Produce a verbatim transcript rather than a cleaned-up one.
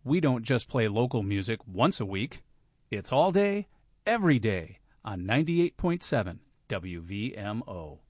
we don't just play local music once a week. It's all day, every day on ninety-eight point seven W V M O.